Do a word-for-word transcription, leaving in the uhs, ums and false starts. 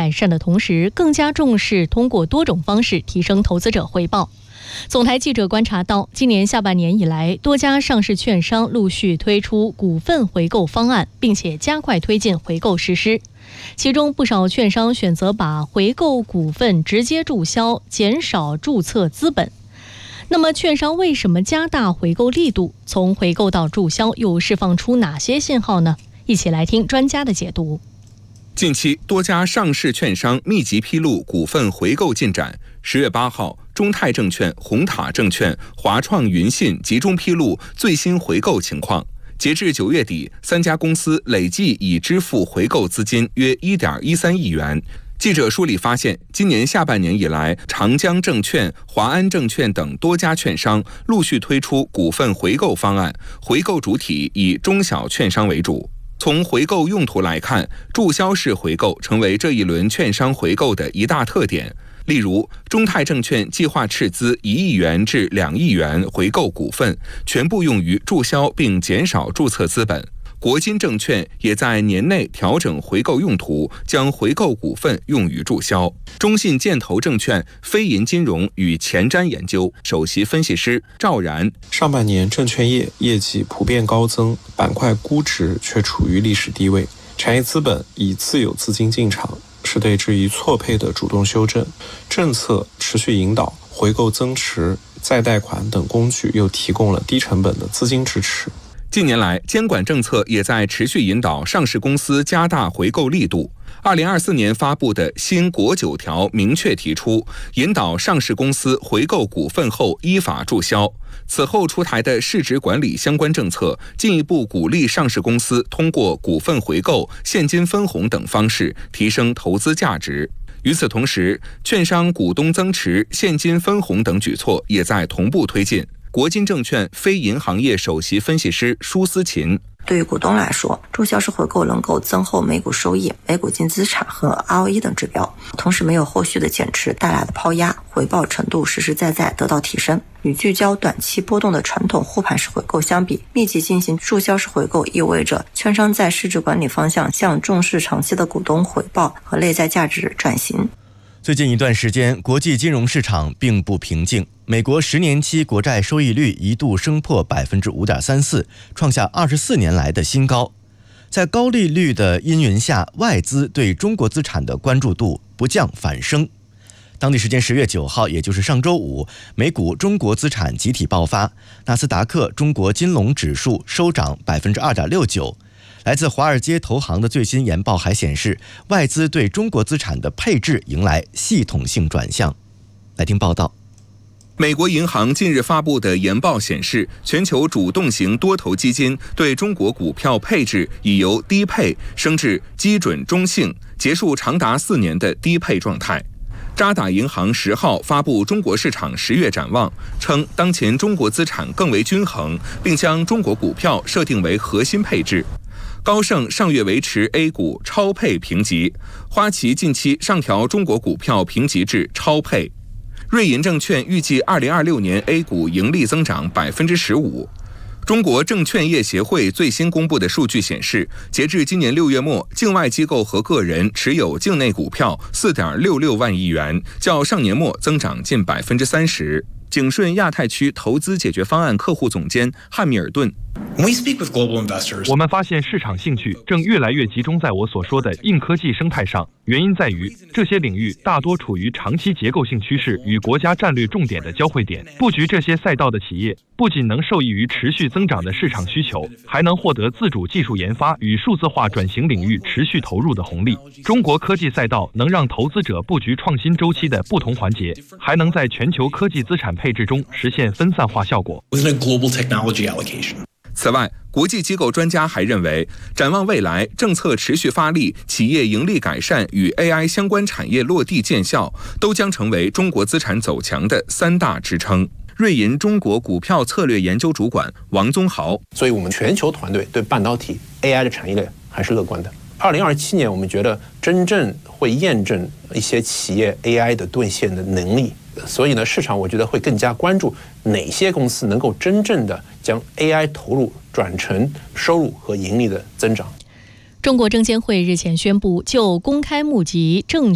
改善的同时，更加重视通过多种方式提升投资者回报。总台记者观察到，今年下半年以来，多家上市券商陆续推出股份回购方案，并且加快推进回购实施。其中，不少券商选择把回购股份直接注销，减少注册资本。那么，券商为什么加大回购力度？从回购到注销，又释放出哪些信号呢？一起来听专家的解读。 近期，多家上市券商密集披露股份回购进展。十月八号，中泰证券、红塔证券、华创云信集中披露最新回购情况。截至九月底，三家公司累计已支付回购资金约 一点一三亿元。记者梳理发现，今年下半年以来，长江证券、华安证券等多家券商陆续推出股份回购方案，回购主体以中小券商为主。从回购用途来看，注销式回购成为这一轮券商回购的一大特点。例如，中泰证券计划斥资一亿元至两亿元回购股份，全部用于注销并减少注册资本。国金证券也在年内调整回购用途，将回购股份用于注销。中信建投证券非银金融与前瞻研究首席分析师赵然： 上半年证券业业绩普遍高增，板块估值却处于历史低位，产业资本以自有资金进场，是对之于错配的主动修正。政策持续引导回购增持、再贷款等工具又提供了低成本的资金支持。 近年来，监管政策也在持续引导上市公司加大回购力度。二零二四年发布的新国九条明确提出，引导上市公司回购股份后依法注销。此后出台的市值管理相关政策，进一步鼓励上市公司通过股份回购、现金分红等方式提升投资价值。与此同时，券商股东增持、现金分红等举措也在同步推进。国金证券非银行业首席分析师舒思琴： 对于股东来说，注销式回购能够增厚每股收益、每股净资产和 R O E 等指标，同时没有后续的减持带来的抛压，回报程度实实在在得到提升。与聚焦短期波动的传统护盘式回购相比，密集进行注销式回购意味着券商在市值管理方向向重视长期的股东回报和内在价值转型。 最近一段时间，国际金融市场并不平静。美国十年期国债收益率一度升破 百分之五点三四， 创下二十四年来的新高。在高利率的阴云下，外资对中国资产的关注度不降反升。当地时间十月九号，也就是上周五，美股中国资产集体爆发，纳斯达克中国金龙指数收涨 百分之二点六九。来自华尔街投行的最新研报还显示，外资对中国资产的配置迎来系统性转向。来听报道。 美国银行近日发布的研报显示，全球主动型多头基金对中国股票配置已由低配升至基准中性，结束长达四年的低配状态。渣打银行十号发布中国市场十月展望，称当前中国资产更为均衡，并将中国股票设定为核心配置。高盛上月维持 A 股超配评级，花旗近期上调中国股票评级至超配。瑞银证券预计二零二六年 A 股盈利增长 百分之十五。中国证券业协会最新公布的数据显示，截至今年六月末，境外机构和个人持有境内股票 四点六六万亿元，较上年末增长近 百分之三十。景顺亚太区投资解决方案客户总监汉密尔顿： 我们发现市场兴趣正越来越集中在我所说的硬科技生态上，原因在于这些领域大多处于长期结构性趋势与国家战略重点的交汇点。布局这些赛道的企业不仅能受益于持续增长的市场需求，还能获得自主技术研发与数字化转型领域持续投入的红利。中国科技赛道能让投资者布局创新周期的不同环节，还能在全球科技资产配置中实现分散化效果。 此外，国际机构专家还认为，展望未来，政策持续发力，企业盈利改善与 A I 相关产业落地见效，都将成为中国资产走强的三大支撑。瑞银中国股票策略研究主管王宗豪： 所以我们全球团队对半导体 A I 的产业链还是乐观的。二零二七年，我们觉得真正会验证一些企业 A I 的兑现的能力。所以呢，市场我觉得会更加关注哪些公司能够真正的将 A I 投入转成收入和盈利的增长。 中国证监会日前宣布，就公开募集证